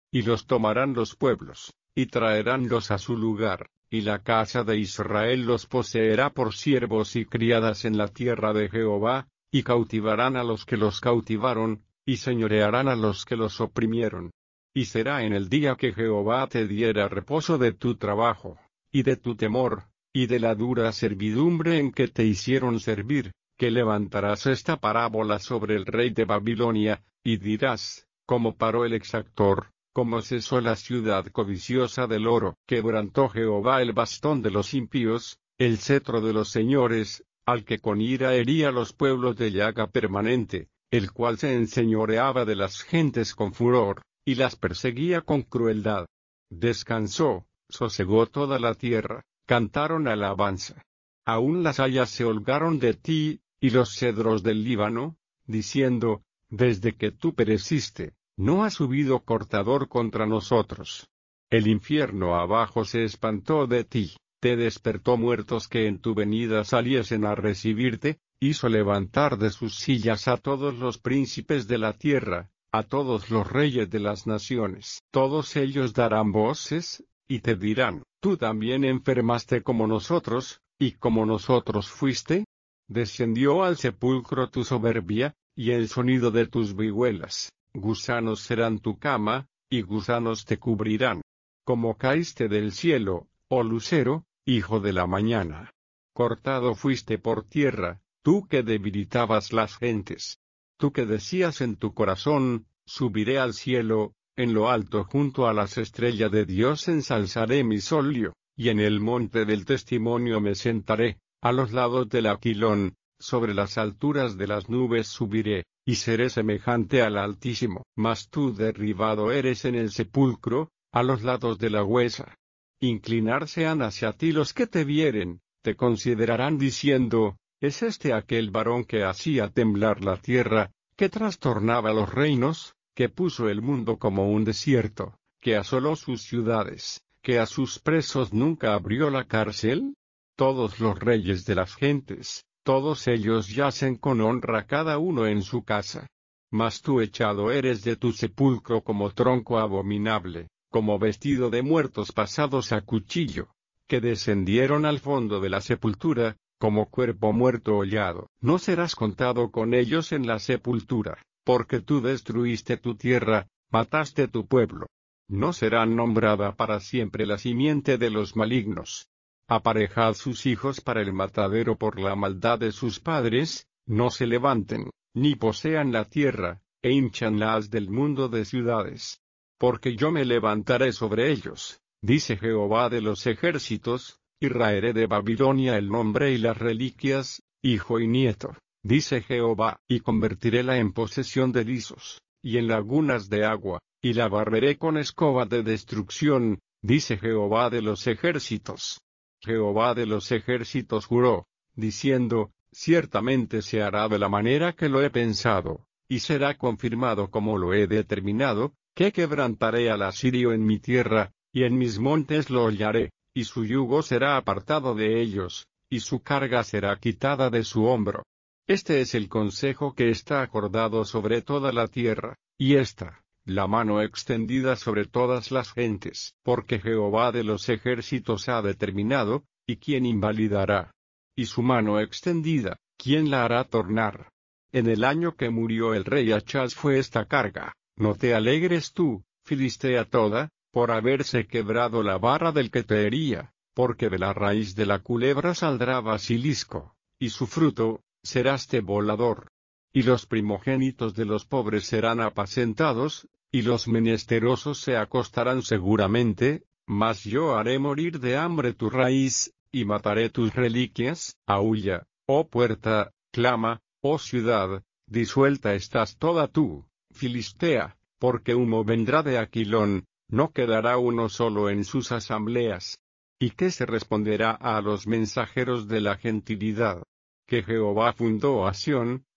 y los tomarán los pueblos, y traeránlos a su lugar, y la casa de Israel los poseerá por siervos y criadas en la tierra de Jehová, y cautivarán a los que los cautivaron, y señorearán a los que los oprimieron. Y será en el día que Jehová te diera reposo de tu trabajo, y de tu temor, y de la dura servidumbre en que te hicieron servir, que levantarás esta parábola sobre el rey de Babilonia, y dirás, como paró el exactor, como cesó la ciudad codiciosa del oro. Quebrantó Jehová el bastón de los impíos, el cetro de los señores, al que con ira hería los pueblos de llaga permanente, el cual se enseñoreaba de las gentes con furor, y las perseguía con crueldad. Descansó, sosegó toda la tierra, cantaron alabanza. Aún las hayas se holgaron de ti, y los cedros del Líbano, diciendo, desde que tú pereciste, no ha subido cortador contra nosotros. El infierno abajo se espantó de ti, te despertó muertos que en tu venida saliesen a recibirte, hizo levantar de sus sillas a todos los príncipes de la tierra, a todos los reyes de las naciones. Todos ellos darán voces, y te dirán, ¿tú también enfermaste como nosotros, y como nosotros fuiste? Descendió al sepulcro tu soberbia, y el sonido de tus vihuelas, gusanos serán tu cama, y gusanos te cubrirán. Como caíste del cielo, oh lucero, hijo de la mañana. Cortado fuiste por tierra, tú que debilitabas las gentes. Tú que decías en tu corazón, subiré al cielo, en lo alto junto a las estrellas de Dios ensalzaré mi solio, y en el monte del testimonio me sentaré, a los lados del Aquilón, sobre las alturas de las nubes subiré, y seré semejante al Altísimo. Mas tú derribado eres en el sepulcro, a los lados de la huesa. Inclinarse han hacia ti los que te vieren, te considerarán diciendo, ¿es este aquel varón que hacía temblar la tierra, que trastornaba los reinos, que puso el mundo como un desierto, que asoló sus ciudades, que a sus presos nunca abrió la cárcel? Todos los reyes de las gentes, todos ellos yacen con honra cada uno en su casa. Mas tú echado eres de tu sepulcro como tronco abominable, como vestido de muertos pasados a cuchillo, que descendieron al fondo de la sepultura, como cuerpo muerto hollado. No serás contado con ellos en la sepultura, porque tú destruiste tu tierra, mataste tu pueblo. No será nombrada para siempre la simiente de los malignos. Aparejad sus hijos para el matadero por la maldad de sus padres, no se levanten, ni posean la tierra, e hinchanlas del mundo de ciudades. Porque yo me levantaré sobre ellos, dice Jehová de los ejércitos, y raeré de Babilonia el nombre y las reliquias, hijo y nieto, dice Jehová, y convertiréla en posesión de lisos, y en lagunas de agua, y la barreré con escoba de destrucción, dice Jehová de los ejércitos. Jehová de los ejércitos juró, diciendo, ciertamente se hará de la manera que lo he pensado, y será confirmado como lo he determinado, que quebrantaré al asirio en mi tierra, y en mis montes lo hollaré, y su yugo será apartado de ellos, y su carga será quitada de su hombro. Este es el consejo que está acordado sobre toda la tierra, y esta, la mano extendida sobre todas las gentes, porque Jehová de los ejércitos ha determinado, y quién invalidará. Y su mano extendida, ¿quién la hará tornar? En el año que murió el rey Achaz fue esta carga. No te alegres tú, Filistea toda, por haberse quebrado la vara del que te hería, porque de la raíz de la culebra saldrá basilisco, y su fruto, será este volador. Y los primogénitos de los pobres serán apacentados, y los menesterosos se acostarán seguramente, mas yo haré morir de hambre tu raíz, y mataré tus reliquias. Aúlla, oh puerta, clama, oh ciudad, disuelta estás toda tú, Filistea, porque humo vendrá de Aquilón, no quedará uno solo en sus asambleas. ¿Y qué se responderá a los mensajeros de la gentilidad? Que Jehová fundó a Sión,